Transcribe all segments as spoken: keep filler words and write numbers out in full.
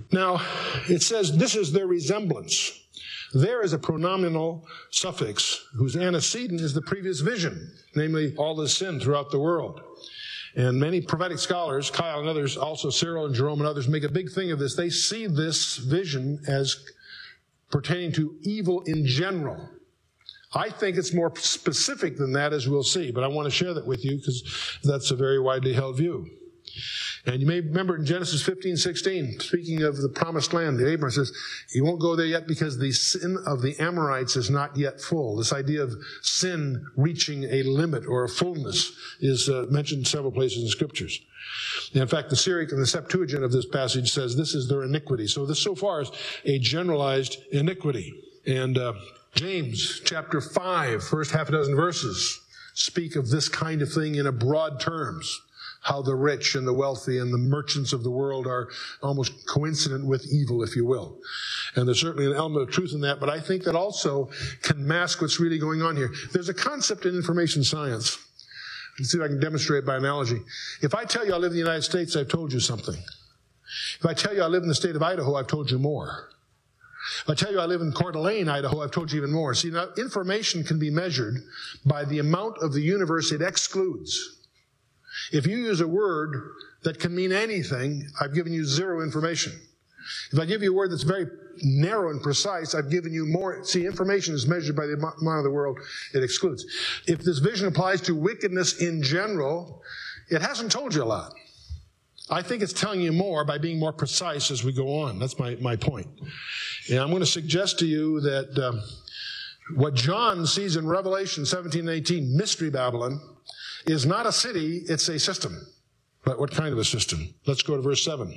Now, it says this is their resemblance. There is a pronominal suffix whose antecedent is the previous vision, namely all the sin throughout the world. And many prophetic scholars, Kyle and others, also Cyril and Jerome and others, make a big thing of this. They see this vision as pertaining to evil in general. I think it's more specific than that, as we'll see, but I want to share that with you because that's a very widely held view. And you may remember in Genesis fifteen sixteen, speaking of the promised land, Abraham says, he won't go there yet because the sin of the Amorites is not yet full. This idea of sin reaching a limit or a fullness is uh, mentioned in several places in the Scriptures. And in fact, the Syriac and the Septuagint of this passage says this is their iniquity. So this so far is a generalized iniquity. And uh, James chapter five, first half a dozen verses, speak of this kind of thing in a broad terms. How the rich and the wealthy and the merchants of the world are almost coincident with evil, if you will. And there's certainly an element of truth in that, but I think that also can mask what's really going on here. There's a concept in information science. Let's see if I can demonstrate by analogy. If I tell you I live in the United States, I've told you something. If I tell you I live in the state of Idaho, I've told you more. If I tell you I live in Coeur d'Alene, Idaho, I've told you even more. See, now information can be measured by the amount of the universe it excludes. If you use a word that can mean anything, I've given you zero information. If I give you a word that's very narrow and precise, I've given you more. See, information is measured by the amount of the world it excludes. If this vision applies to wickedness in general, it hasn't told you a lot. I think it's telling you more by being more precise as we go on. That's my, my point. And I'm going to suggest to you that um, what John sees in Revelation seventeen and eighteen, Mystery Babylon, is not a city, it's a system. But what kind of a system? Let's go to verse seven.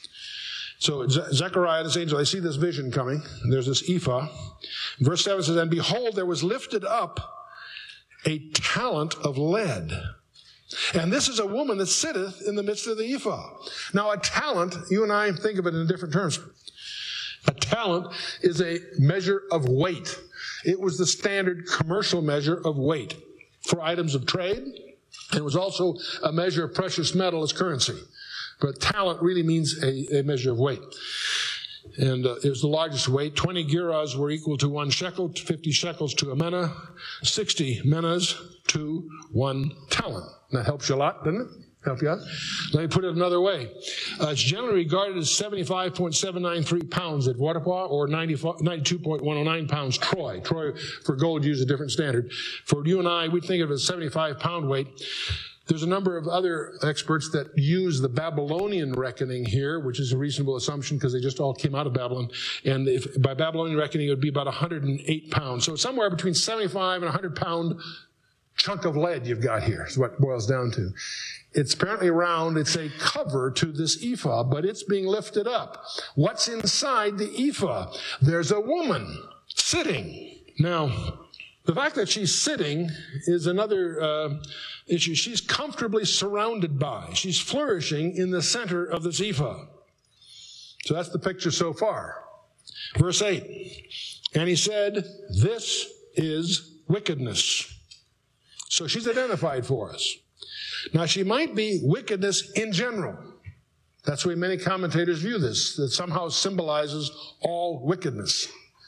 So Ze- Zechariah, this angel, I see this vision coming. There's this ephah. Verse seven says, and behold, there was lifted up a talent of lead. And this is a woman that sitteth in the midst of the ephah. Now a talent, you and I think of it in different terms. A talent is a measure of weight. It was the standard commercial measure of weight for items of trade. It was also a measure of precious metal as currency. But talent really means a, a measure of weight. And uh, it was the largest weight. twenty gerahs were equal to one shekel, fifty shekels to a menah, sixty menahs to one talent. That helps you a lot, doesn't it? Help you out? Let me put it another way. Uh, it's generally regarded as seventy-five point seven nine three pounds at Waterpah or ninety-two point one oh nine pounds Troy. Troy for gold uses a different standard. For you and I, we think of it as seventy-five pound weight. There's a number of other experts that use the Babylonian reckoning here, which is a reasonable assumption because they just all came out of Babylon. And if by Babylonian reckoning, it would be about one hundred eight pounds. So somewhere between seventy-five and one hundred pound chunk of lead you've got here is what it boils down to. It's apparently round. It's a cover to this ephah, but it's being lifted up. What's inside the ephah? There's a woman sitting. Now, the fact that she's sitting is another uh, issue. She's comfortably surrounded by. She's flourishing in the center of this ephah. So that's the picture so far. Verse eight. And he said, this is wickedness. So she's identified for us. Now, she might be wickedness in general. That's the way many commentators view this, that somehow symbolizes all wickedness.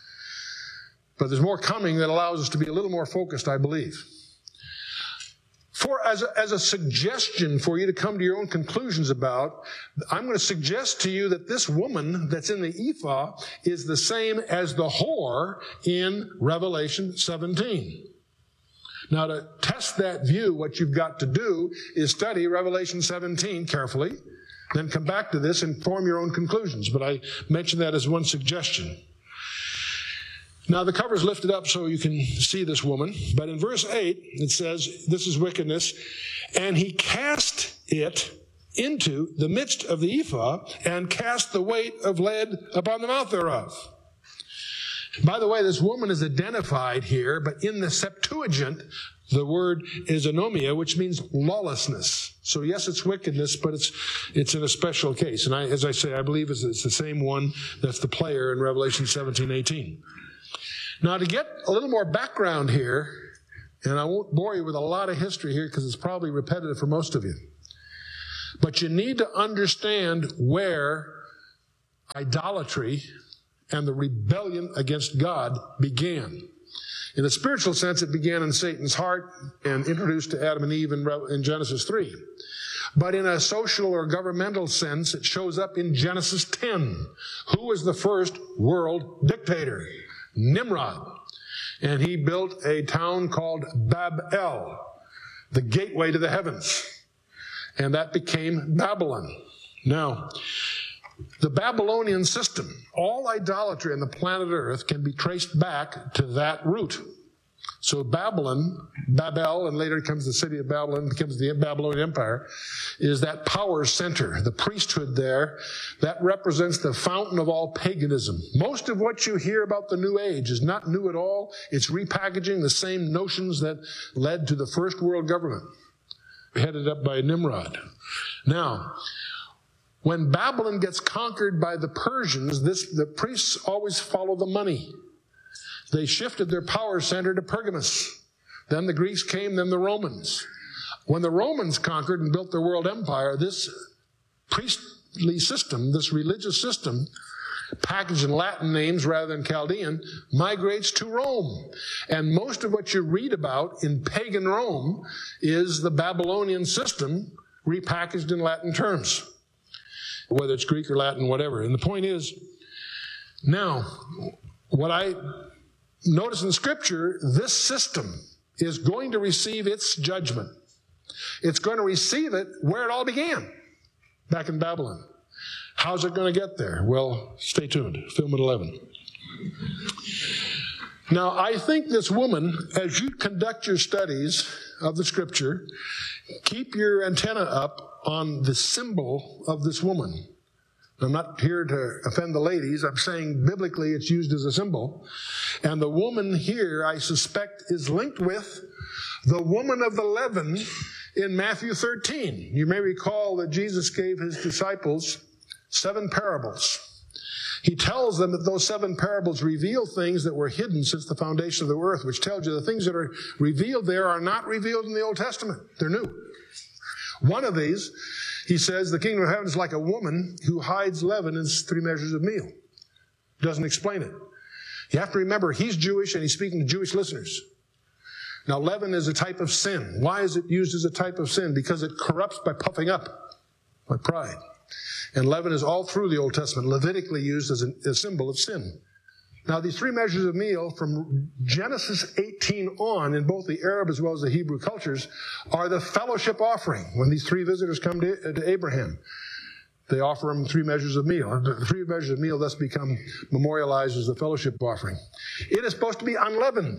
But there's more coming that allows us to be a little more focused, I believe. For as a, as a suggestion for you to come to your own conclusions about, I'm going to suggest to you that this woman that's in the ephah is the same as the whore in Revelation seventeen. Now, to test that view, what you've got to do is study Revelation seventeen carefully, then come back to this and form your own conclusions. But I mentioned that as one suggestion. Now, the cover is lifted up so you can see this woman. But in verse eight, it says, this is wickedness. And he cast it into the midst of the ephah and cast the weight of lead upon the mouth thereof. By the way, this woman is identified here, but in the Septuagint, the word is anomia, which means lawlessness. So yes, it's wickedness, but it's it's in a special case. And I, as I say, I believe it's, it's the same one that's the player in Revelation seventeen eighteen. Now, to get a little more background here, and I won't bore you with a lot of history here because it's probably repetitive for most of you, but you need to understand where idolatry and the rebellion against God began. In a spiritual sense, it began in Satan's heart and introduced to Adam and Eve in, in Genesis three. But in a social or governmental sense, it shows up in Genesis ten. Who was the first world dictator? Nimrod. And he built a town called Babel, the gateway to the heavens. And that became Babylon. Now, the Babylonian system, all idolatry on the planet Earth can be traced back to that root. So Babylon, Babel, and later comes the city of Babylon, becomes the Babylonian Empire, is that power center, the priesthood there, that represents the fountain of all paganism. Most of what you hear about the New Age is not new at all. It's repackaging the same notions that led to the first world government, headed up by Nimrod. Now, when Babylon gets conquered by the Persians, this, the priests always follow the money. They shifted their power center to Pergamus. Then the Greeks came, then the Romans. When the Romans conquered and built their world empire, this priestly system, this religious system, packaged in Latin names rather than Chaldean, migrates to Rome. And most of what you read about in pagan Rome is the Babylonian system repackaged in Latin terms, whether it's Greek or Latin, whatever. And the point is, now, what I notice in Scripture, this system is going to receive its judgment. It's going to receive it where it all began, back in Babylon. How's it going to get there? Well, stay tuned. Film at eleven. Now, I think this woman, as you conduct your studies of the Scripture, keep your antenna up on the symbol of this woman. I'm not here to offend the ladies. I'm saying biblically it's used as a symbol. And the woman here, I suspect, is linked with the woman of the leaven in Matthew thirteen. You may recall that Jesus gave his disciples seven parables. He tells them that those seven parables reveal things that were hidden since the foundation of the earth, which tells you the things that are revealed there are not revealed in the Old Testament. They're new. One of these, he says, the kingdom of heaven is like a woman who hides leaven in three measures of meal. Doesn't explain it. You have to remember, he's Jewish and he's speaking to Jewish listeners. Now, leaven is a type of sin. Why is it used as a type of sin? Because it corrupts by puffing up, by pride. And leaven is all through the Old Testament, Levitically used as a, a symbol of sin. Now, these three measures of meal from Genesis eighteen on, in both the Arab as well as the Hebrew cultures, are the fellowship offering. When these three visitors come to, to Abraham, they offer him three measures of meal. The three measures of meal thus become memorialized as the fellowship offering. It is supposed to be unleavened.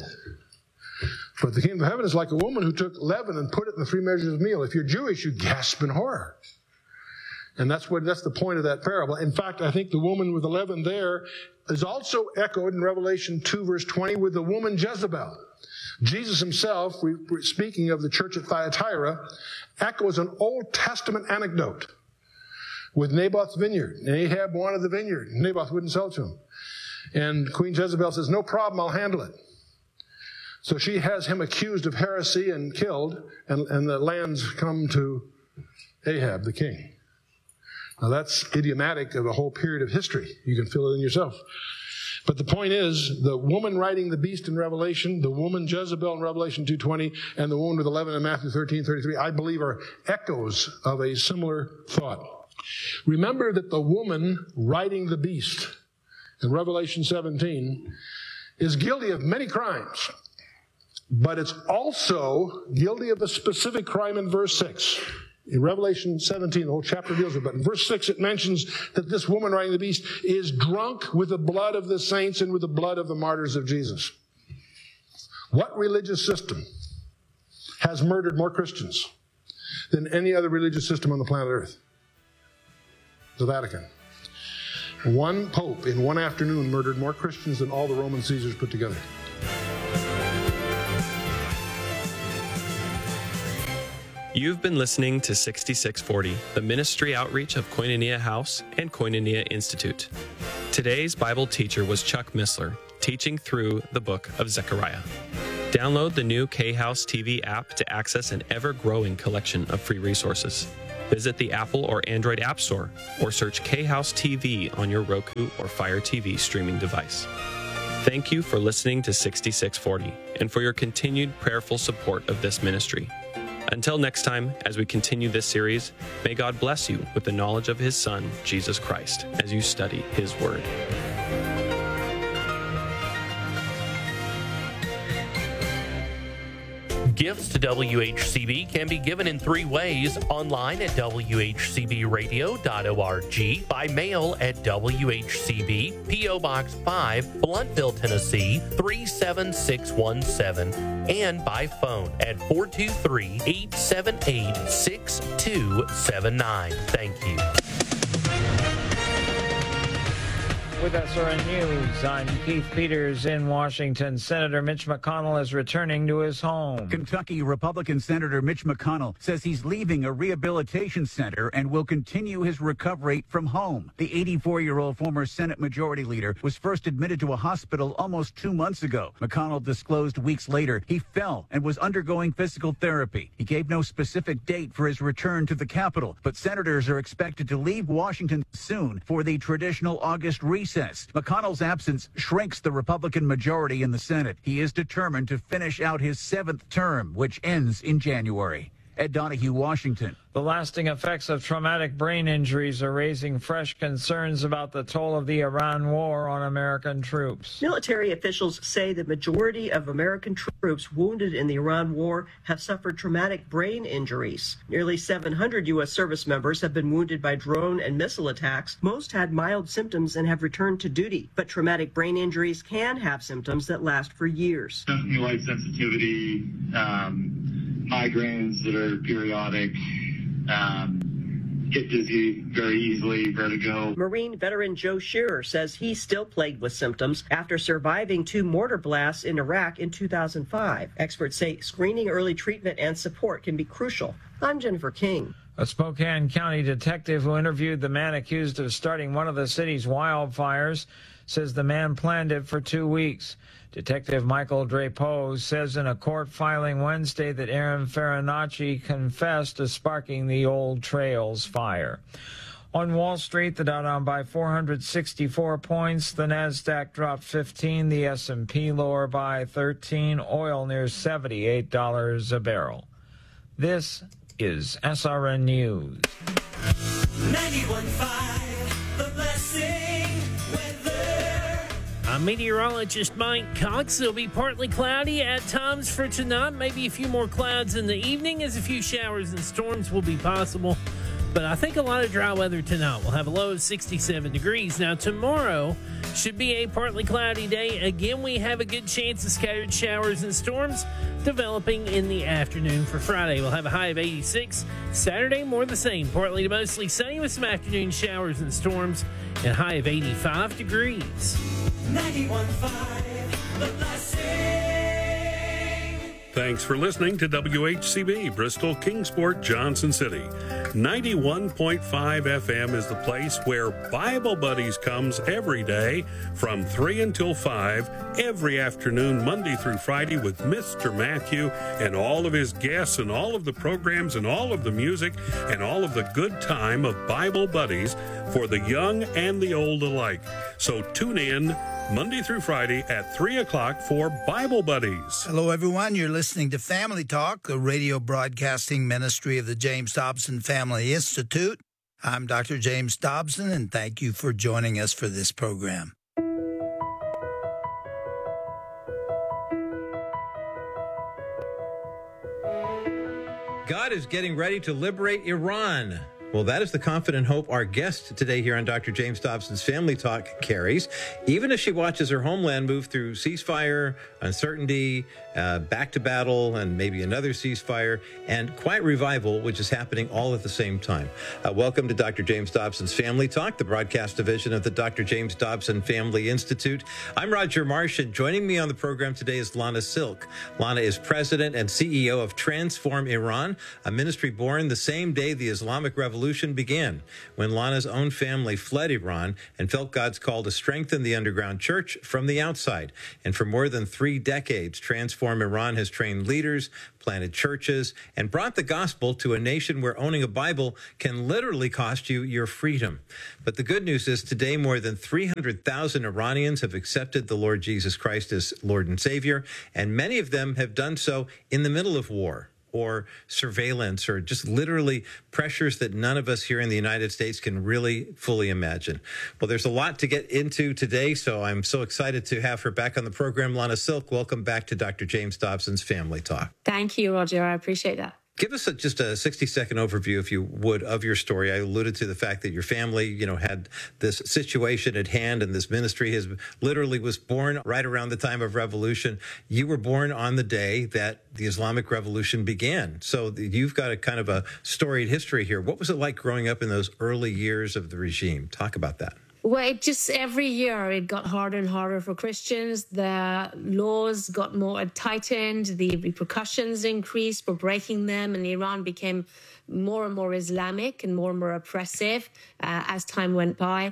But the kingdom of heaven is like a woman who took leaven and put it in the three measures of meal. If you're Jewish, you gasp in horror. And that's what that's the point of that parable. In fact, I think the woman with the leaven there is also echoed in Revelation two, verse twenty, with the woman Jezebel. Jesus himself, speaking of the church at Thyatira, echoes an Old Testament anecdote with Naboth's vineyard. And Ahab wanted the vineyard. Naboth wouldn't sell it to him. And Queen Jezebel says, no problem, I'll handle it. So she has him accused of heresy and killed, and, and the lands come to Ahab, the king. Now that's idiomatic of a whole period of history. You can fill it in yourself. But the point is, the woman riding the beast in Revelation, the woman Jezebel in Revelation two twenty, and the woman with the leaven in Matthew thirteen thirty-three, I believe are echoes of a similar thought. Remember that the woman riding the beast in Revelation seventeen is guilty of many crimes, but it's also guilty of a specific crime in verse six. In Revelation seventeen, the whole chapter deals with it. But in verse six, it mentions that this woman riding the beast is drunk with the blood of the saints and with the blood of the martyrs of Jesus. What religious system has murdered more Christians than any other religious system on the planet Earth? The Vatican. One pope in one afternoon murdered more Christians than all the Roman Caesars put together. You've been listening to sixty-six forty, the ministry outreach of Koinonia House and Koinonia Institute. Today's Bible teacher was Chuck Missler, teaching through the book of Zechariah. Download the new K-House T V app to access an ever-growing collection of free resources. Visit the Apple or Android App Store or search K-House T V on your Roku or Fire T V streaming device. Thank you for listening to sixty-six forty and for your continued prayerful support of this ministry. Until next time, as we continue this series, may God bless you with the knowledge of His Son, Jesus Christ, as you study His Word. Gifts to W H C B can be given in three ways: online at w h c b radio dot org, by mail at W H C B, P O Box five, Blountville, Tennessee three seven six one seven, and by phone at four two three, eight seven eight, six two seven nine. Thank you. With S R N News, I'm Keith Peters in Washington. Senator Mitch McConnell is returning to his home. Kentucky Republican Senator Mitch McConnell says he's leaving a rehabilitation center and will continue his recovery from home. The eighty-four-year-old former Senate Majority Leader was first admitted to a hospital almost two months ago. McConnell disclosed weeks later he fell and was undergoing physical therapy. He gave no specific date for his return to the Capitol, but senators are expected to leave Washington soon for the traditional August recess. McConnell's absence shrinks the Republican majority in the Senate. He is determined to finish out his seventh term, which ends in January. Ed Donahue, Washington. The lasting effects of traumatic brain injuries are raising fresh concerns about the toll of the Iran war on American troops. Military officials say the majority of American troops wounded in the Iran war have suffered traumatic brain injuries. Nearly seven hundred U S service members have been wounded by drone and missile attacks. Most had mild symptoms and have returned to duty. But traumatic brain injuries can have symptoms that last for years. Light sensitivity, um, migraines that are periodic, um, get dizzy very easily, vertigo. Marine veteran Joe Shearer says he's still plagued with symptoms after surviving two mortar blasts in Iraq in two thousand five. Experts say screening, early treatment, and support can be crucial. I'm Jennifer King. A Spokane County detective who interviewed the man accused of starting one of the city's wildfires says the man planned it for two weeks. Detective Michael Drapeau says in a court filing Wednesday that Aaron Farinacci confessed to sparking the Old Trails fire. On Wall Street, the Dow down by four hundred sixty-four points, the Nasdaq dropped fifteen, the S and P lower by thirteen, oil near seventy-eight dollars a barrel. This is S R N News. ninety-one point five, The Blessing weather. I'm meteorologist Mike Cox. It'll be partly cloudy at times for tonight. Maybe a few more clouds in the evening as a few showers and storms will be possible. But I think a lot of dry weather tonight. We'll have a low of sixty-seven degrees. Now, tomorrow should be a partly cloudy day. Again, we have a good chance of scattered showers and storms developing in the afternoon. For Friday, we'll have a high of eighty-six. Saturday, more the same. Partly to mostly sunny with some afternoon showers and storms and a high of eighty-five degrees. ninety-one point five, The Blessing. Thanks for listening to W H C B, Bristol, Kingsport, Johnson City. ninety-one point five F M is the place where Bible Buddies comes every day from three until five, every afternoon, Monday through Friday, with Mister Matthew and all of his guests and all of the programs and all of the music and all of the good time of Bible Buddies for the young and the old alike. So tune in Monday through Friday at three o'clock for Bible Buddies. Hello, everyone. You're listening to Family Talk, the radio broadcasting ministry of the James Dobson Family Institute. I'm Doctor James Dobson, and thank you for joining us for this program. God is getting ready to liberate Iran. Well, that is the confident hope our guest today here on Doctor James Dobson's Family Talk carries. Even as she watches her homeland move through ceasefire, uncertainty, uh, back to battle, and maybe another ceasefire, and quiet revival, which is happening all at the same time. Uh, welcome to Doctor James Dobson's Family Talk, the broadcast division of the Doctor James Dobson Family Institute. I'm Roger Marsh, and joining me on the program today is Lana Silk. Lana is president and C E O of Transform Iran, a ministry born the same day the Islamic Revolution revolution began when Lana's own family fled Iran and felt God's call to strengthen the underground church from the outside. And for more than three decades, Transform Iran has trained leaders, planted churches, and brought the gospel to a nation where owning a Bible can literally cost you your freedom. But the good news is today more than three hundred thousand Iranians have accepted the Lord Jesus Christ as Lord and Savior, and many of them have done so in the middle of war or surveillance or just literally pressures that none of us here in the United States can really fully imagine. Well, there's a lot to get into today, so I'm so excited to have her back on the program. Lana Silk, welcome back to Doctor James Dobson's Family Talk. Thank you, Roger. I appreciate that. Give us a, just a sixty-second overview, if you would, of your story. I alluded to the fact that your family, you know, had this situation at hand, and this ministry has literally was born right around the time of revolution. You were born on the day that the Islamic Revolution began. So you've got a kind of a storied history here. What was it like growing up in those early years of the regime? Talk about that. Well, it just every year it got harder and harder for Christians. The laws got more tightened. The repercussions increased for breaking them, and Iran became more and more Islamic and more and more oppressive uh, as time went by.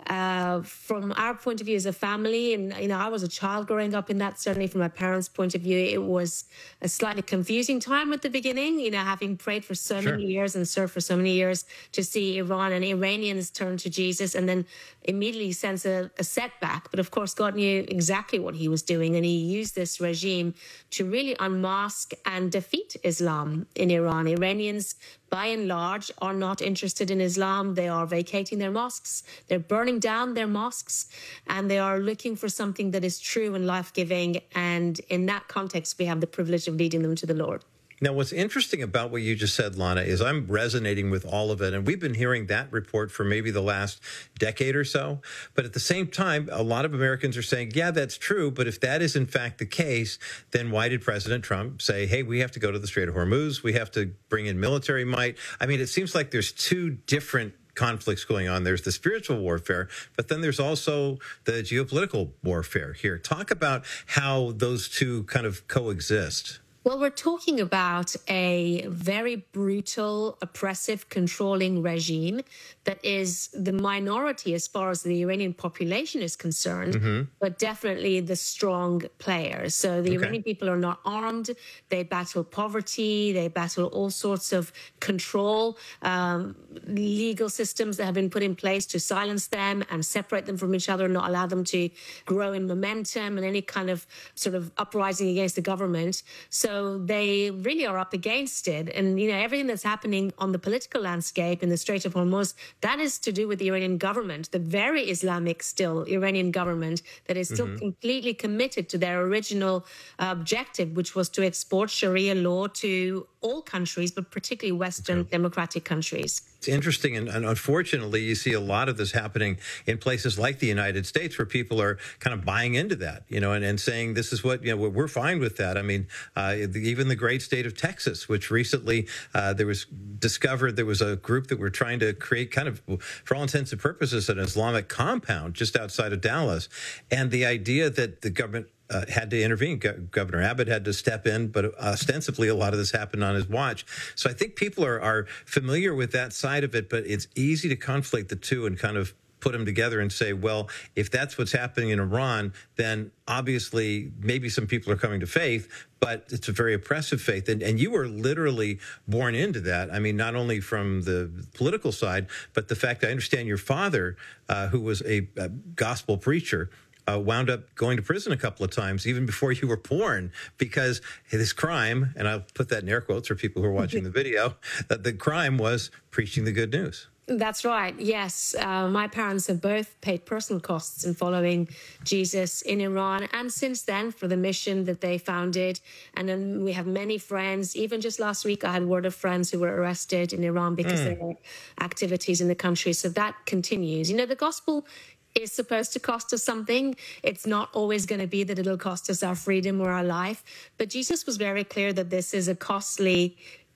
Uh, from our point of view as a family, and you know, I was a child growing up in that. Certainly, from my parents' point of view, it was a slightly confusing time at the beginning. You know, having prayed for so sure. many years and served for so many years, to see Iran and Iranians turn to Jesus, and then immediately sense a, a setback. But of course, God knew exactly what He was doing, and He used this regime to really unmask and defeat Islam in Iran. Iranians, by and large, are not interested in Islam. They are vacating their mosques. They're burning down their mosques, and they are looking for something that is true and life-giving. And in that context, we have the privilege of leading them to the Lord. Now, what's interesting about what you just said, Lana, is I'm resonating with all of it. And we've been hearing that report for maybe the last decade or so. But at the same time, a lot of Americans are saying, yeah, that's true. But if that is in fact the case, then why did President Trump say, hey, we have to go to the Strait of Hormuz, we have to bring in military might? I mean, it seems like there's two different conflicts going on. There's the spiritual warfare, but then there's also the geopolitical warfare here. Talk about how those two kind of coexist. Well, we're talking about a very brutal, oppressive, controlling regime that is the minority as far as the Iranian population is concerned, mm-hmm. but definitely the strong players. So the okay. Iranian people are not armed. They battle poverty. They battle all sorts of control, um, legal systems that have been put in place to silence them and separate them from each other, not allow them to grow in momentum and any kind of sort of uprising against the government. So So they really are up against it. And, you know, everything that's happening on the political landscape in the Strait of Hormuz, that is to do with the Iranian government, the very Islamic still Iranian government that is still mm-hmm. completely committed to their original uh, objective, which was to export Sharia law to all countries, but particularly Western okay. democratic countries. It's interesting, and, and unfortunately, you see a lot of this happening in places like the United States, where people are kind of buying into that, you know, and, and saying this is what, you know, we're fine with that. I mean, uh, even the great state of Texas, which recently uh, there was discovered there was a group that were trying to create kind of, for all intents and purposes, an Islamic compound just outside of Dallas, and the idea that the government Uh, had to intervene. Go- Governor Abbott had to step in, but ostensibly a lot of this happened on his watch. So I think people are, are familiar with that side of it, but it's easy to conflate the two and kind of put them together and say, well, if that's what's happening in Iran, then obviously maybe some people are coming to faith, but it's a very oppressive faith. And, and you were literally born into that. I mean, not only from the political side, but the fact I understand your father, uh, who was a, a gospel preacher, Uh, wound up going to prison a couple of times, even before you were born, because his crime, and I'll put that in air quotes for people who are watching the video, that the crime was preaching the good news. That's right. Yes. Uh, my parents have both paid personal costs in following Jesus in Iran, and since then for the mission that they founded. And then we have many friends. Even just last week, I had word of friends who were arrested in Iran because mm. of their activities in the country. So that continues. You know, the gospel is supposed to cost us something. It's not always going to be that it'll cost us our freedom or our life. But Jesus was very clear that this is a costly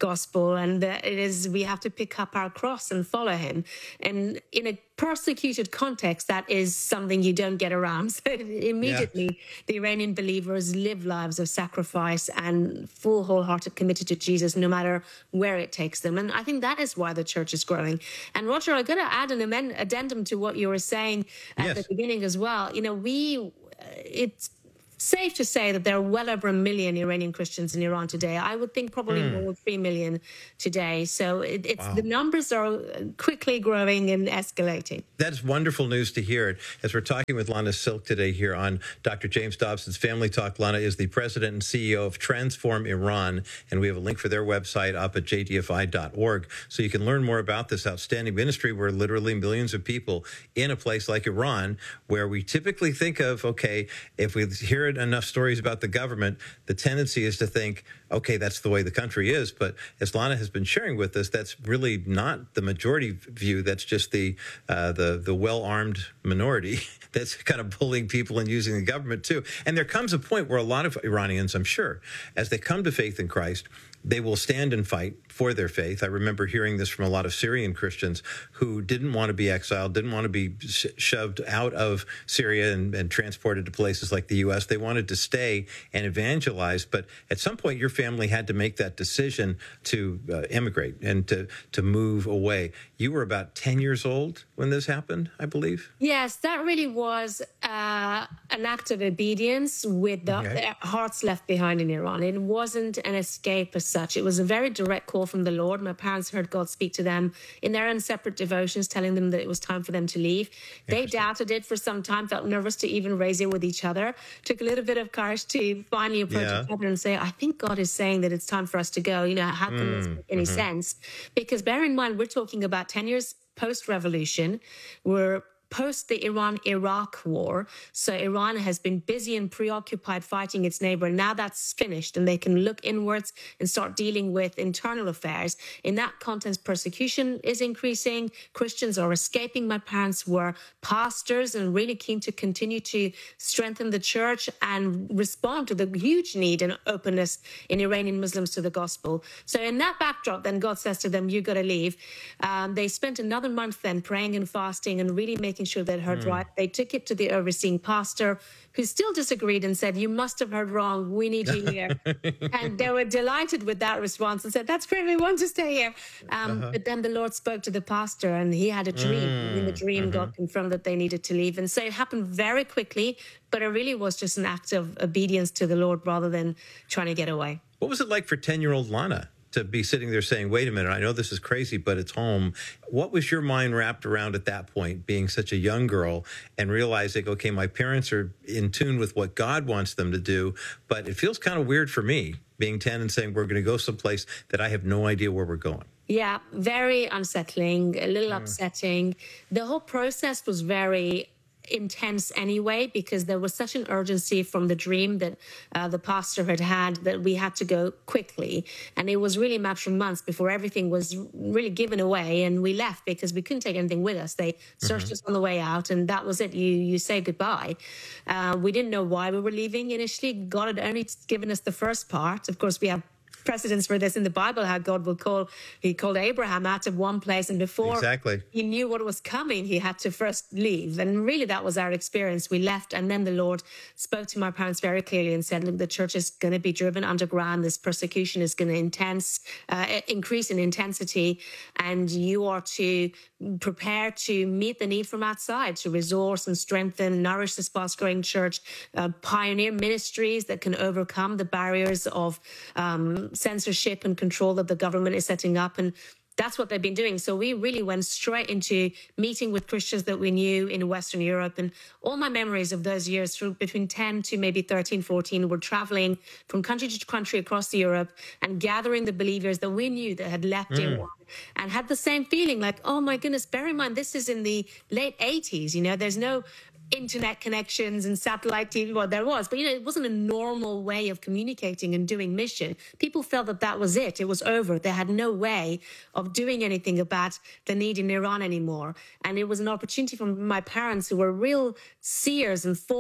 gospel, and that it is we have to pick up our cross and follow him. And in a persecuted context, that is something you don't get around. So immediately, yeah. the Iranian believers live lives of sacrifice and full, wholehearted committed to Jesus, no matter where it takes them. And I think that is why the church is growing. And Roger, I'm going to add an amend- addendum to what you were saying at yes. the beginning as well. You know, we, it's safe to say that there are well over a million Iranian Christians in Iran today. I would think probably mm. more than three million today. So it, it's wow. the numbers are quickly growing and escalating. That's wonderful news to hear. As we're talking with Lana Silk today here on Doctor James Dobson's Family Talk. Lana is the president and C E O of Transform Iran, and we have a link for their website up at j d f i dot org, so you can learn more about this outstanding ministry where literally millions of people in a place like Iran, where we typically think of, okay, if we hear enough stories about the government, the tendency is to think, okay, that's the way the country is. But as Lana has been sharing with us, that's really not the majority view. That's just the uh, the the well-armed minority that's kind of bullying people and using the government too. And there comes a point where a lot of Iranians, I'm sure, as they come to faith in Christ, they will stand and fight for their faith. I remember hearing this from a lot of Syrian Christians who didn't want to be exiled, didn't want to be sh- shoved out of Syria and, and transported to places like the U S. They wanted to stay and evangelize. But at some point, your family had to make that decision to uh, immigrate and to, to move away. You were about ten years old when this happened, I believe? Yes, that really was uh, an act of obedience with the, okay. the hearts left behind in Iran. It wasn't an escape as such. It was a very direct call from the Lord. My parents heard God speak to them in their own separate devotions, telling them that it was time for them to leave. They doubted it for some time, felt nervous to even raise it with each other. Took a little bit of courage to finally approach yeah. each other and say, I think God is saying that it's time for us to go. You know, how can mm, this make any mm-hmm. sense? Because bear in mind, we're talking about ten years post-revolution. We're post the Iran-Iraq war. So Iran has been busy and preoccupied fighting its neighbor. Now that's finished and they can look inwards and start dealing with internal affairs. In that context, persecution is increasing. Christians are escaping. My parents were pastors and really keen to continue to strengthen the church and respond to the huge need and openness in Iranian Muslims to the gospel. So in that backdrop, then God says to them, you got to leave. Um, they spent another month then praying and fasting and really making sure they'd heard mm. right. They took it to the overseeing pastor, who still disagreed and said, you must have heard wrong. We need you here. And they were delighted with that response and said, that's great. We want to stay here. Um, uh-huh. But then the Lord spoke to the pastor and he had a dream. Mm. In the dream, mm-hmm. God confirmed that they needed to leave. And so it happened very quickly, but it really was just an act of obedience to the Lord rather than trying to get away. What was it like for ten-year-old Lana to be sitting there saying, wait a minute, I know this is crazy, but it's home? What was your mind wrapped around at that point, being such a young girl and realizing, okay, my parents are in tune with what God wants them to do, but it feels kind of weird for me being ten and saying, we're going to go someplace that I have no idea where we're going? Yeah, very unsettling, a little mm. upsetting. The whole process was very intense anyway, because there was such an urgency from the dream that uh, the pastor had had that we had to go quickly. And it was really a matter of months before everything was really given away. And we left because we couldn't take anything with us. They searched mm-hmm. us on the way out, and that was it. You you say goodbye. Uh, we didn't know why we were leaving initially. God had only given us the first part. Of course, we have precedents for this in the Bible, how God will call, he called Abraham out of one place, and before exactly. he knew what was coming, he had to first leave. And really that was our experience. We left, and then the Lord spoke to my parents very clearly and said, look, the church is going to be driven underground. This persecution is going to intense, uh, increase in intensity, and you are to prepare to meet the need from outside, to resource and strengthen, nourish this fast-growing church, uh, pioneer ministries that can overcome the barriers of um, censorship and control that the government is setting up. And that's what they've been doing. So we really went straight into meeting with Christians that we knew in Western Europe. And all my memories of those years, through between ten to maybe thirteen, fourteen, were traveling from country to country across Europe and gathering the believers that we knew that had left mm. Iran and had the same feeling like, oh my goodness, bear in mind, this is in the late eighties. You know, there's no internet connections and satellite T V. Well, there was, but you know, it wasn't a normal way of communicating and doing mission. People felt that that was it. It was over. They had no way of doing anything about the need in Iran anymore. And it was an opportunity for my parents, who were real seers and forward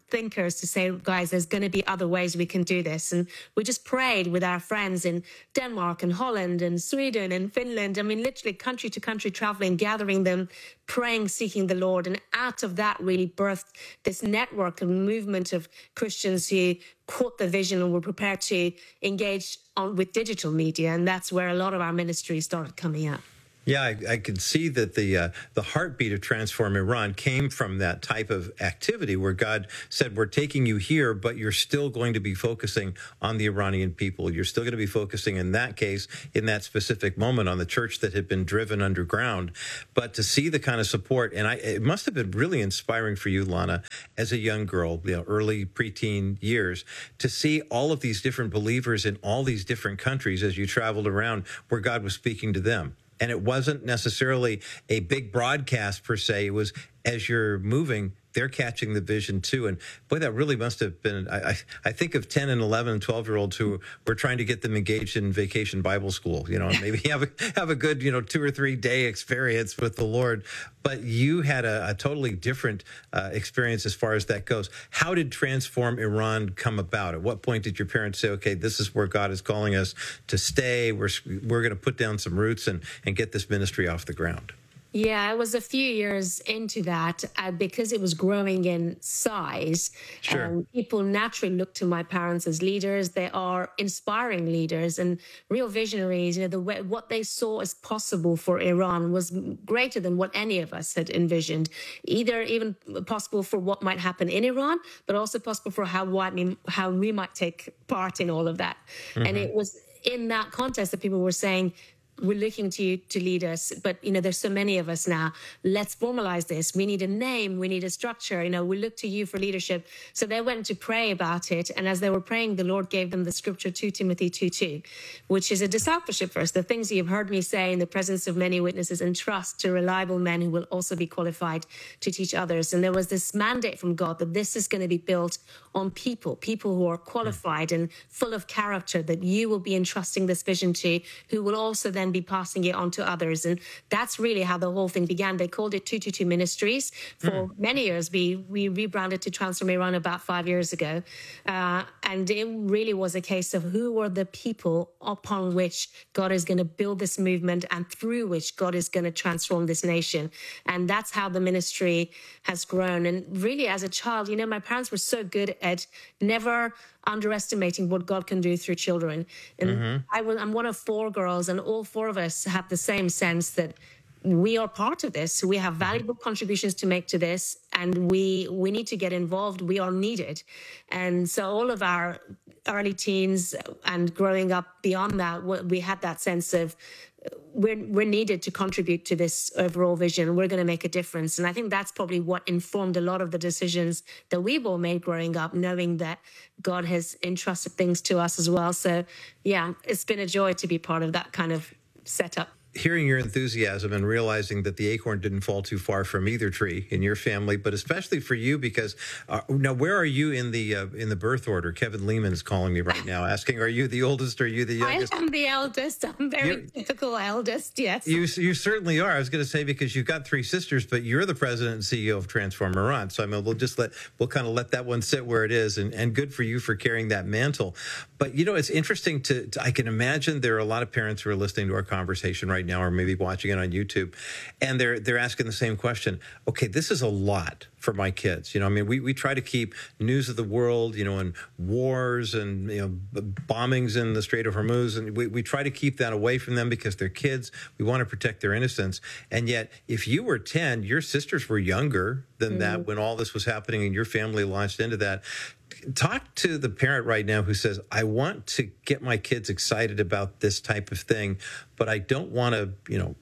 thinkers to say, guys, there's going to be other ways we can do this. And we just prayed with our friends in Denmark and Holland and Sweden and Finland. I mean, literally country to country traveling, gathering them, praying, seeking the Lord. And out of that really birthed this network and movement of Christians who caught the vision and were prepared to engage on, with digital media. And that's where a lot of our ministry started coming up. Yeah, I, I could see that the uh, the heartbeat of Transform Iran came from that type of activity where God said, we're taking you here, but you're still going to be focusing on the Iranian people. You're still going to be focusing, in that case, in that specific moment, on the church that had been driven underground. But to see the kind of support, and I, it must have been really inspiring for you, Lana, as a young girl, you know, early preteen years, to see all of these different believers in all these different countries as you traveled around where God was speaking to them. And it wasn't necessarily a big broadcast per se. It was as you're moving, they're catching the vision too. And boy, that really must have been, I, I, I think of ten and eleven and twelve year olds who were trying to get them engaged in Vacation Bible School, you know, and maybe have a, have a good, you know, two or three day experience with the Lord. But you had a, a totally different uh, experience as far as that goes. How did Transform Iran come about? At what point did your parents say, okay, this is where God is calling us to stay. We're, we're going to put down some roots and, and get this ministry off the ground? Yeah, it was a few years into that uh, because it was growing in size. Sure. Um, people naturally look to my parents as leaders. They are inspiring leaders and real visionaries. You know, the way, what they saw as possible for Iran was greater than what any of us had envisioned. Either even possible for what might happen in Iran, but also possible for how we, how we might take part in all of that. Mm-hmm. And it was in that context that people were saying, we're looking to you to lead us, but, you know, there's so many of us now. Let's formalize this. We need a name. We need a structure. You know, we look to you for leadership. So they went to pray about it. And as they were praying, the Lord gave them the scripture two Timothy two two, which is a discipleship verse. The things you've heard me say in the presence of many witnesses, and trust to reliable men who will also be qualified to teach others. And there was this mandate from God that this is going to be built on people, people who are qualified and full of character, that you will be entrusting this vision to, who will also then be passing it on to others. And that's really how the whole thing began. They called it two two two Ministries for mm. many years. We we rebranded to Transform Iran about five years ago. Uh, and it really was a case of who were the people upon which God is going to build this movement and through which God is going to transform this nation. And that's how the ministry has grown. And really, as a child, you know, my parents were so good at never underestimating what God can do through children. And mm-hmm. I was, I'm one of four girls, and all four of us have the same sense that we are part of this. We have valuable contributions to make to this, and we we need to get involved. We are needed. And so all of our early teens and growing up beyond that, we had that sense of we're, we're needed to contribute to this overall vision. We're going to make a difference. And I think that's probably what informed a lot of the decisions that we've all made growing up, knowing that God has entrusted things to us as well. So, yeah, it's been a joy to be part of that kind of setup. Hearing your enthusiasm and realizing that the acorn didn't fall too far from either tree in your family, but especially for you, because uh, now where are you in the uh, in the birth order? Kevin Lehman is calling me right now, asking, "Are you the oldest? Or are you the youngest?" I am the eldest. I'm very you're, typical eldest. Yes, you you certainly are. I was going to say, because you've got three sisters, but you're the president and C E O of Transform Iran. So I mean, we'll just let we'll kind of let that one sit where it is, and and good for you for carrying that mantle. But you know, it's interesting to, to I can imagine there are a lot of parents who are listening to our conversation right now, or maybe watching it on YouTube, and they're they're asking the same question. Okay, this is a lot for my kids. You know, I mean, we, we try to keep news of the world, you know, and wars and, you know, bombings in the Strait of Hormuz, and we, we try to keep that away from them because they're kids. We want to protect their innocence. And yet, if you were ten, your sisters were younger than mm. that when all this was happening and your family launched into that. Talk to the parent right now who says, I want to get my kids excited about this type of thing, but I don't want to, you know,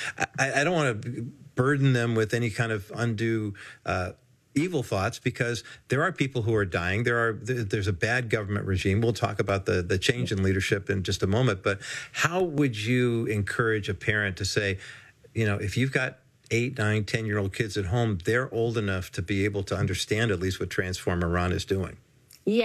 I, I don't want to burden them with any kind of undue uh, evil thoughts, because there are people who are dying. There are there's a bad government regime. We'll talk about the, the change in leadership in just a moment. But how would you encourage a parent to say, you know, if you've got eight, nine, ten-year-old kids at home, they're old enough to be able to understand at least what Transform Iran is doing? Yes,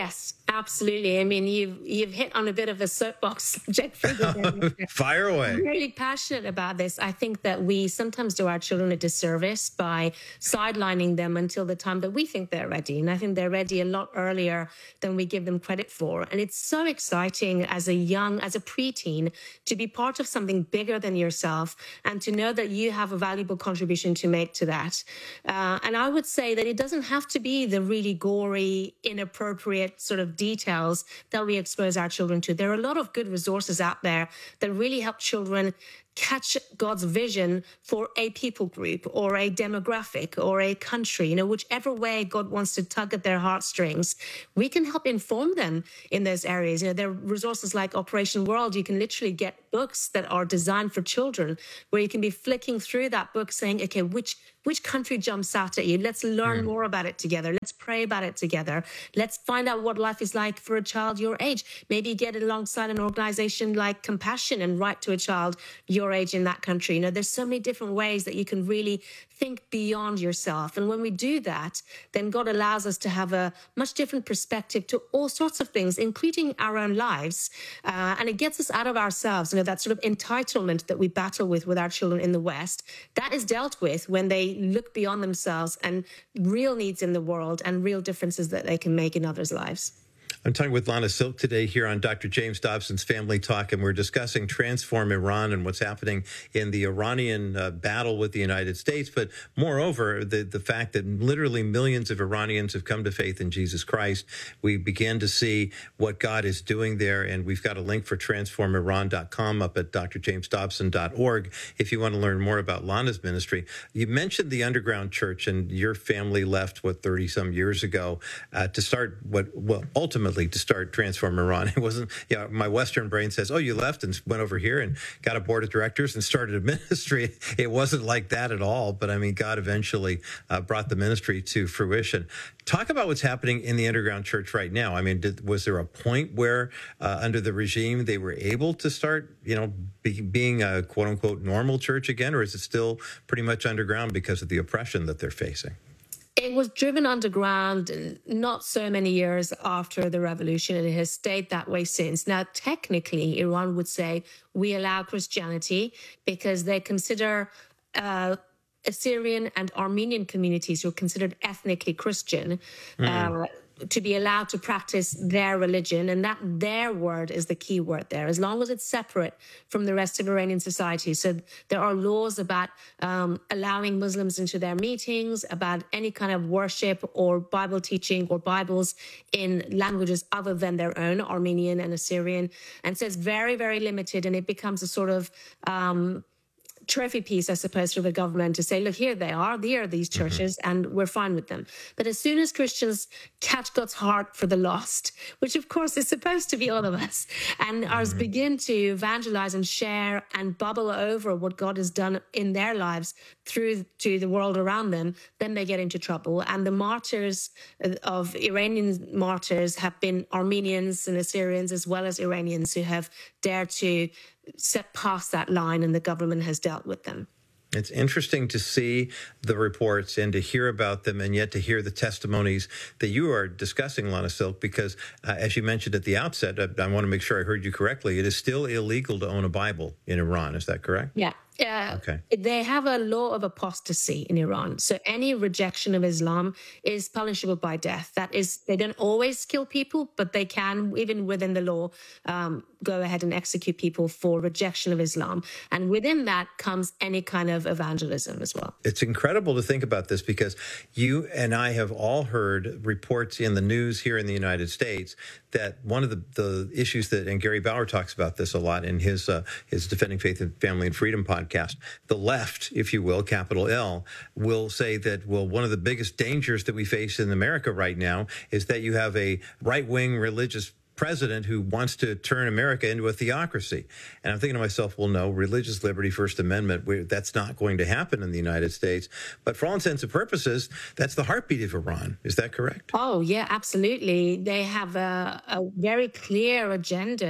Absolutely. I mean, you've you've hit on a bit of a soapbox subject for me. Fire away. I'm really passionate about this. I think that we sometimes do our children a disservice by sidelining them until the time that we think they're ready. And I think they're ready a lot earlier than we give them credit for. And it's so exciting as a young, as a preteen, to be part of something bigger than yourself and to know that you have a valuable contribution to make to that. Uh, and I would say that it doesn't have to be the really gory, inappropriate sort of details that we expose our children to. There are a lot of good resources out there that really help children catch God's vision for a people group or a demographic or a country, you know, whichever way God wants to tug at their heartstrings. We can help inform them in those areas. You know, there are resources like Operation World. You can literally get books that are designed for children where you can be flicking through that book saying, okay, which which country jumps out at you? Let's learn mm. more about it together. Let's pray about it together. Let's find out what life is like for a child your age. Maybe get it alongside an organization like Compassion and write to a child your age in that country. You know, there's so many different ways that you can really think beyond yourself. And when we do that, then God allows us to have a much different perspective to all sorts of things, including our own lives. Uh, and it gets us out of ourselves. You know, that sort of entitlement that we battle with with our children in the West, that is dealt with when they look beyond themselves and real needs in the world and real differences that they can make in others' lives. I'm talking with Lana Silk today here on Doctor James Dobson's Family Talk, and we're discussing Transform Iran and what's happening in the Iranian uh, battle with the United States. But moreover, the, the fact that literally millions of Iranians have come to faith in Jesus Christ. We begin to see what God is doing there, and we've got a link for transform iran dot com up at d r james dobson dot org if you want to learn more about Lana's ministry. You mentioned the underground church, and your family left, what, thirty-some years ago uh, to start what, well, ultimately to start Transform Iran. It wasn't, you know, my Western brain says, oh, you left and went over here and got a board of directors and started a ministry. It wasn't like that at all. But I mean, God eventually uh, brought the ministry to fruition. Talk about what's happening in the underground church right now. I mean, did, was there a point where uh, under the regime they were able to start, you know, be, being a quote unquote normal church again? Or is it still pretty much underground because of the oppression that they're facing? It was driven underground not so many years after the revolution, and it has stayed that way since. Now, technically, Iran would say we allow Christianity because they consider uh, Assyrian and Armenian communities who are considered ethnically Christian mm. uh, to be allowed to practice their religion, and that their word is the key word there, as long as it's separate from the rest of Iranian society. So there are laws about um, allowing Muslims into their meetings, about any kind of worship or Bible teaching or Bibles in languages other than their own, Armenian and Assyrian. And so it's very, very limited, and it becomes a sort of um, trophy piece, I suppose, for the government to say, look, here they are, here are these churches, mm-hmm. and we're fine with them. But as soon as Christians catch God's heart for the lost, which of course is supposed to be all of us, and mm-hmm. ours begin to evangelize and share and bubble over what God has done in their lives through to the world around them, then they get into trouble. And the martyrs of Iranian martyrs have been Armenians and Assyrians as well as Iranians who have dared to set past that line, and the government has dealt with them. It's interesting to see the reports and to hear about them, and yet to hear the testimonies that you are discussing, Lana Silk, because uh, as you mentioned at the outset, I, I want to make sure I heard you correctly, it is still illegal to own a Bible in Iran. Is that correct? Yeah. Uh, okay. They have a law of apostasy in Iran. So any rejection of Islam is punishable by death. That is, they don't always kill people, but they can, even within the law, um, go ahead and execute people for rejection of Islam. And within that comes any kind of evangelism as well. It's incredible to think about this, because you and I have all heard reports in the news here in the United States that one of the, the issues that, and Gary Bauer talks about this a lot in his uh, his Defending Faith and Family and Freedom podcast, the left, if you will, capital L, will say that, well, one of the biggest dangers that we face in America right now is that you have a right-wing religious president who wants to turn America into a theocracy. And I'm thinking to myself, well, no, religious liberty, First Amendment, that's not going to happen in the United States. But for all intents and purposes, that's the heartbeat of Iran. Is that correct? Oh, yeah, absolutely. They have a, a very clear agenda that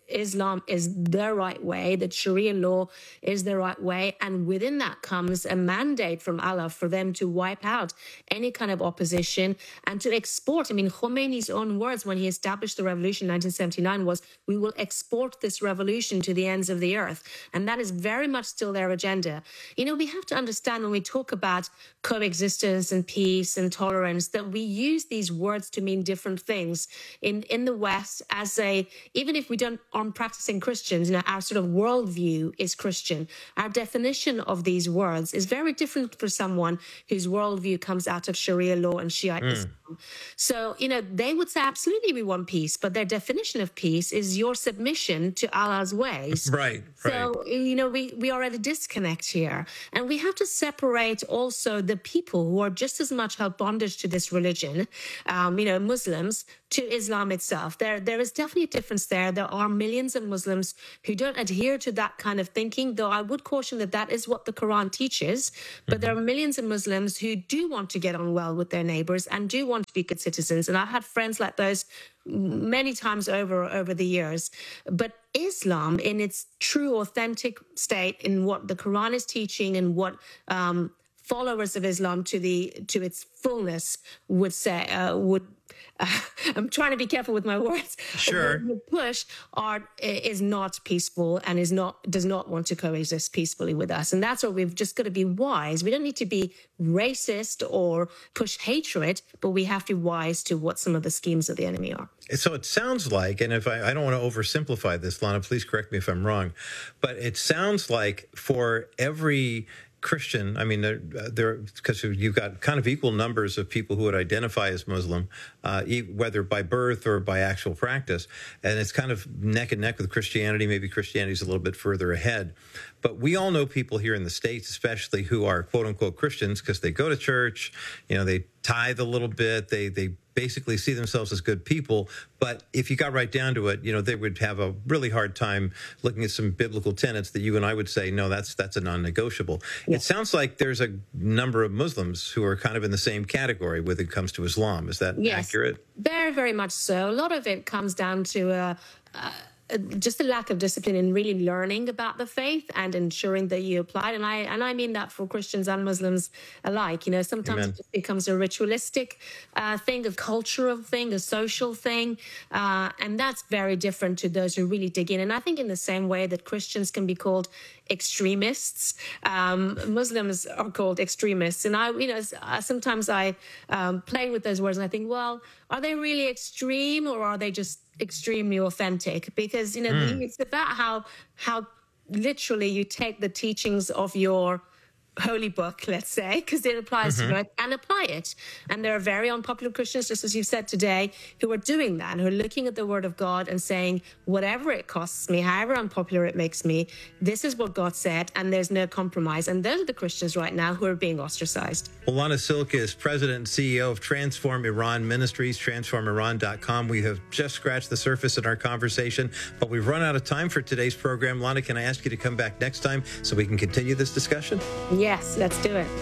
Islam is the right way, that Sharia law is the right way. And within that comes a mandate from Allah for them to wipe out any kind of opposition and to export. I mean, Khomeini's own words when he established the revolution in nineteen seventy-nine was, we will export this revolution to the ends of the earth. And that is very much still their agenda. You know, we have to understand when we talk about coexistence and peace and tolerance that we use these words to mean different things. In, in the West, as a, even if we don't aren't practicing Christians, you know, our sort of worldview is Christian. Our definition of these words is very different for someone whose worldview comes out of Sharia law and Shiite Mm. Islam. So, you know, they would say, absolutely, we want peace, but their definition of peace is your submission to Allah's ways. Right, So, right. you know, we, we are at a disconnect here. And we have to separate also the people who are just as much held bondage to this religion, um, you know, Muslims, to Islam itself. There, there is definitely a difference there. There are millions of Muslims who don't adhere to that kind of thinking, though I would caution that that is what the Quran teaches. But there are millions of Muslims who do want to get on well with their neighbors and do want to be good citizens. And I've had friends like those many times over over the years. But Islam, in its true, authentic state, in what the Quran is teaching and what um, followers of Islam to the to its fullness would say, uh, would uh, I'm trying to be careful with my words. Sure. Would push are is not peaceful and is not does not want to coexist peacefully with us, and that's where we've just got to be wise. We don't need to be racist or push hatred, but we have to be wise to what some of the schemes of the enemy are. So it sounds like, and if I, I don't want to oversimplify this, Lana, please correct me if I'm wrong, but it sounds like for every Christian, I mean, there, there, because you've got kind of equal numbers of people who would identify as Muslim, uh, whether by birth or by actual practice, and it's kind of neck and neck with Christianity. Maybe Christianity's a little bit further ahead, but we all know people here in the States, especially who are quote unquote Christians because they go to church, you know, they tithe a little bit, they they basically see themselves as good people. But if you got right down to it, you know, they would have a really hard time looking at some biblical tenets that you and I would say, no, that's that's a non-negotiable. Yeah. It sounds like there's a number of Muslims who are kind of in the same category when it comes to Islam. Is that yes, accurate? Very, very much so. A lot of it comes down to uh, uh, just a lack of discipline in really learning about the faith and ensuring that you apply it. And I and I mean that for Christians and Muslims alike. You know, sometimes Amen. It just becomes a ritualistic uh, thing, a cultural thing, a social thing. Uh, and that's very different to those who really dig in. And I think in the same way that Christians can be called extremists, um, Muslims are called extremists. And I, you know, sometimes I um, play with those words and I think, well, are they really extreme or are they just extremely authentic? Because, you know, mm. it's about how how literally you take the teachings of your holy book, let's say, because it applies mm-hmm. to it, and apply it. And there are very unpopular Christians, just as you said today, who are doing that, who are looking at the word of God and saying, whatever it costs me, however unpopular it makes me, this is what God said, and there's no compromise. And those are the Christians right now who are being ostracized. Well, Lana Silk is president and C E O of Transform Iran Ministries, transform iran dot com. We have just scratched the surface in our conversation, but we've run out of time for today's program. Lana, can I ask you to come back next time so we can continue this discussion? Yes, let's do it.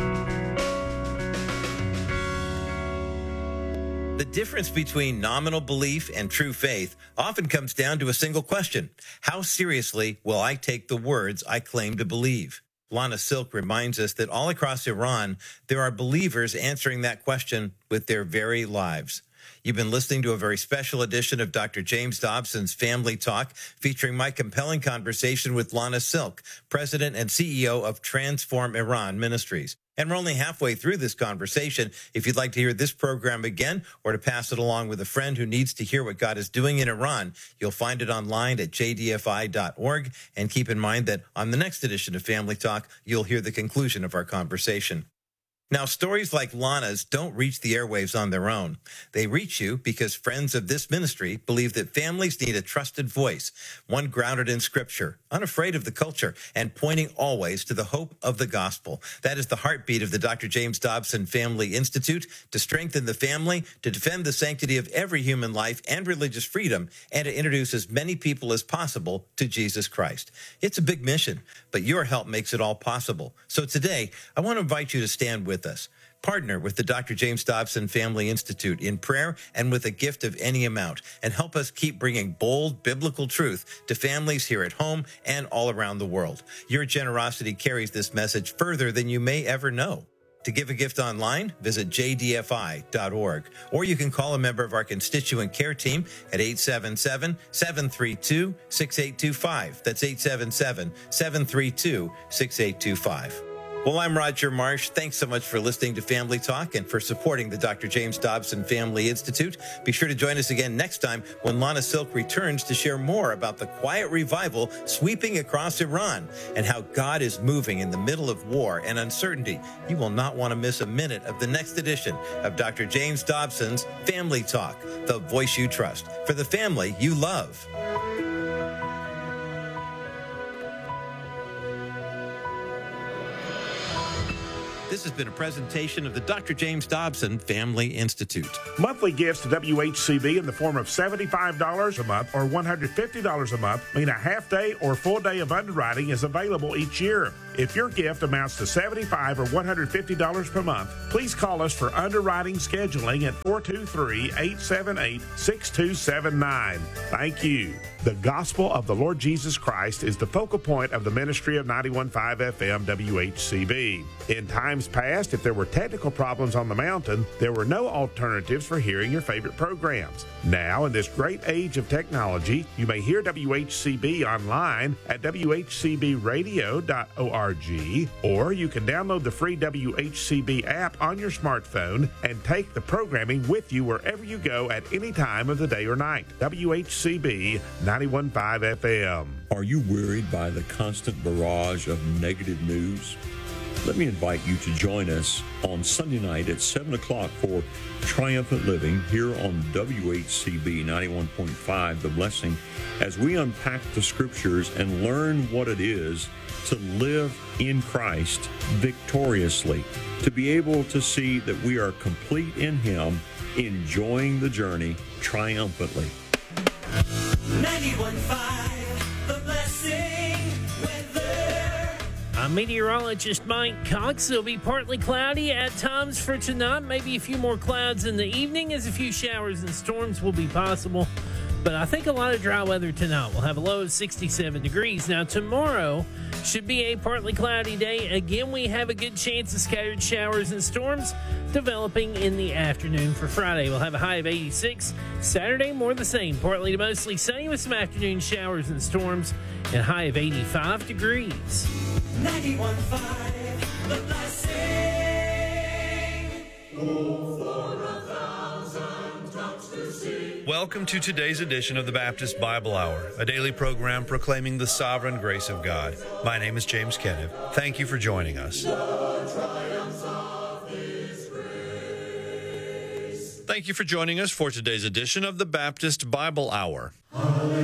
The difference between nominal belief and true faith often comes down to a single question. How seriously will I take the words I claim to believe? Lana Silk reminds us that all across Iran, there are believers answering that question with their very lives. You've been listening to a very special edition of Doctor James Dobson's Family Talk, featuring my compelling conversation with Lana Silk, president and C E O of Transform Iran Ministries. And we're only halfway through this conversation. If you'd like to hear this program again or to pass it along with a friend who needs to hear what God is doing in Iran, you'll find it online at j d f i dot org. And keep in mind that on the next edition of Family Talk, you'll hear the conclusion of our conversation. Now, stories like Lana's don't reach the airwaves on their own. They reach you because friends of this ministry believe that families need a trusted voice, one grounded in Scripture, unafraid of the culture, and pointing always to the hope of the gospel. That is the heartbeat of the Doctor James Dobson Family Institute, to strengthen the family, to defend the sanctity of every human life and religious freedom, and to introduce as many people as possible to Jesus Christ. It's a big mission, but your help makes it all possible. So today, I want to invite you to stand with us. Partner with the Doctor James Dobson Family Institute in prayer and with a gift of any amount, and help us keep bringing bold biblical truth to families here at home and all around the world. Your generosity carries this message further than you may ever know. To give a gift online, visit j d f i dot org, or you can call a member of our constituent care team at eight seven seven, seven three two, six eight two five. That's eight seven seven, seven three two, six eight two five. Well, I'm Roger Marsh. Thanks so much for listening to Family Talk and for supporting the Doctor James Dobson Family Institute. Be sure to join us again next time when Lana Silk returns to share more about the quiet revival sweeping across Iran and how God is moving in the middle of war and uncertainty. You will not want to miss a minute of the next edition of Doctor James Dobson's Family Talk, the voice you trust, for the family you love. This has been a presentation of the Doctor James Dobson Family Institute. Monthly gifts to W H C B in the form of seventy-five dollars a month or one hundred fifty dollars a month mean a half day or full day of underwriting is available each year. If your gift amounts to seventy-five dollars or one hundred fifty dollars per month, please call us for underwriting scheduling at four two three, eight seven eight, six two seven nine. Thank you. The gospel of the Lord Jesus Christ is the focal point of the ministry of ninety-one point five F M W H C B. In times past, if there were technical problems on the mountain, there were no alternatives for hearing your favorite programs. Now, in this great age of technology, you may hear W H C B online at w h c b radio dot org, or you can download the free W H C B app on your smartphone and take the programming with you wherever you go at any time of the day or night. W H C B ninety-one point five F M. Are you worried by the constant barrage of negative news? Let me invite you to join us on Sunday night at seven o'clock for Triumphant Living here on W H C B ninety-one point five, The Blessing, as we unpack the scriptures and learn what it is to live in Christ victoriously, to be able to see that we are complete in Him, enjoying the journey triumphantly. ninety-one point five, The Blessing weather. I'm meteorologist Mike Cox. It'll be partly cloudy at times for tonight. Maybe a few more clouds in the evening as a few showers and storms will be possible. But I think a lot of dry weather tonight. We'll have a low of sixty-seven degrees. Now, tomorrow should be a partly cloudy day. Again, we have a good chance of scattered showers and storms developing in the afternoon. For Friday, we'll have a high of eighty-six. Saturday, more the same. Partly to mostly sunny with some afternoon showers and storms and a high of eighty-five degrees. ninety-one point five, The Blessing. Oh, for a thousand tongues to sing. Welcome to today's edition of the Baptist Bible Hour, a daily program proclaiming the sovereign grace of God. My name is James Kenniff. Thank you for joining us. Thank you for joining us for today's edition of the Baptist Bible Hour.